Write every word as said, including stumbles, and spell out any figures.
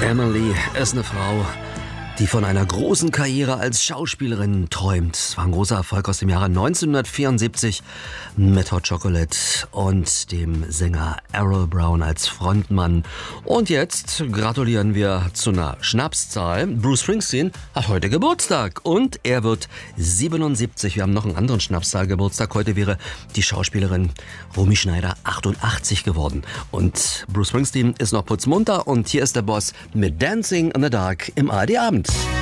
Emily ist eine Frau, die von einer großen Karriere als Schauspielerin träumt. Es war ein großer Erfolg aus dem Jahre neunzehnhundertvierundsiebzig mit Hot Chocolate und dem Sänger Errol Brown als Frontmann. Und jetzt gratulieren wir zu einer Schnapszahl. Bruce Springsteen hat heute Geburtstag und er wird siebenundsiebzig. Wir haben noch einen anderen Schnapszahl-Geburtstag. Heute wäre die Schauspielerin Romy Schneider achtundachtzig geworden. Und Bruce Springsteen ist noch putzmunter und hier ist der Boss mit Dancing in the Dark im A R D Abend.